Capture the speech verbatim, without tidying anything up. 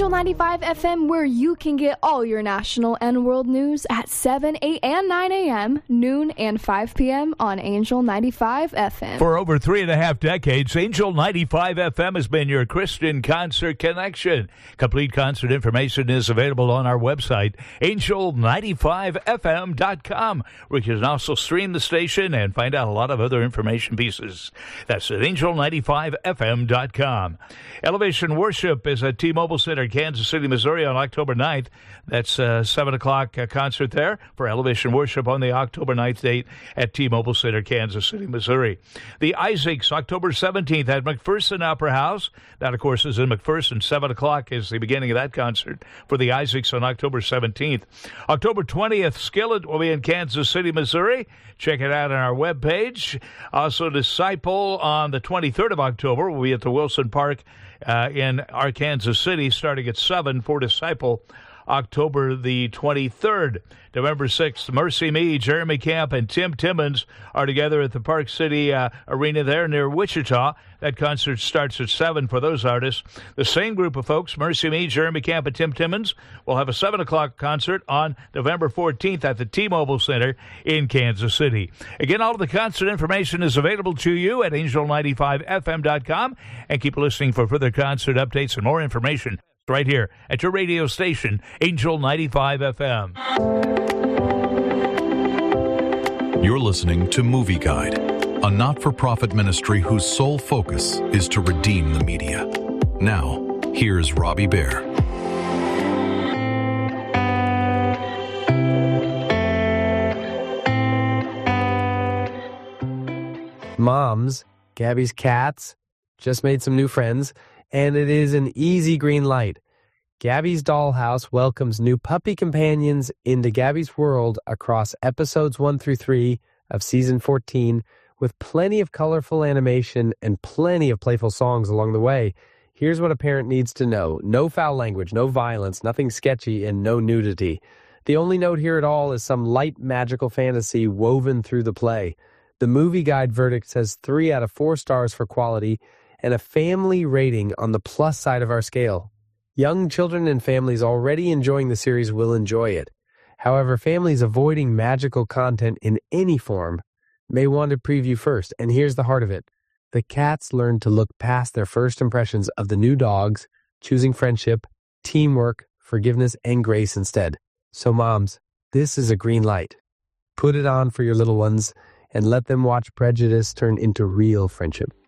Angel ninety-five F M, where you can get all your national and world news at seven, eight, and nine a.m., noon, and five p.m. on Angel ninety-five F M. For over three and a half decades, Angel ninety-five F M has been your Christian concert connection. Complete concert information is available on our website, angel ninety-five f m dot com, where you can also stream the station and find out a lot of other information pieces. That's at angel ninety-five f m dot com. Elevation Worship is at T-Mobile Center, Kansas City, Missouri on October ninth. That's a seven o'clock uh, concert there for Elevation Worship on the October ninth date at T-Mobile Center, Kansas City, Missouri. The Isaacs, October seventeenth at McPherson Opera House. That, of course, is in McPherson. seven o'clock is the beginning of that concert for the Isaacs on October seventeenth. October twentieth, Skillet will be in Kansas City, Missouri. Check it out on our webpage. Also, Disciple on the twenty-third of October will be at the Wilson Park uh, in Arkansas City, starting at seven for Disciple. October the twenty-third. November sixth, Mercy Me, Jeremy Camp, and Tim Timmons are together at the Park City uh, Arena there near Wichita. That concert starts at seven for those artists. The same group of folks, Mercy Me, Jeremy Camp, and Tim Timmons, will have a seven o'clock concert on November fourteenth at the T-Mobile Center in Kansas City. Again, all of the concert information is available to you at angel ninety-five f m dot com, and keep listening for further concert updates and more information right here at your radio station, Angel ninety-five F M. You're listening to Movie Guide, a not-for-profit ministry whose sole focus is to redeem the media. Now, here's Robbie Bear. Moms, Gabby's cats, just made some new friends, and it is an easy green light. Gabby's Dollhouse welcomes new puppy companions into Gabby's world across episodes one through three of season fourteen, with plenty of colorful animation and plenty of playful songs along the way. Here's what a parent needs to know. No foul language, no violence, nothing sketchy, and no nudity. The only note here at all is some light magical fantasy woven through the play. The Movie Guide verdict says three out of four stars for quality, and a family rating on the plus side of our scale. Young children and families already enjoying the series will enjoy it. However, families avoiding magical content in any form may want to preview first, and here's the heart of it. The cats learn to look past their first impressions of the new dogs, choosing friendship, teamwork, forgiveness, and grace instead. So moms, this is a green light. Put it on for your little ones and let them watch prejudice turn into real friendship.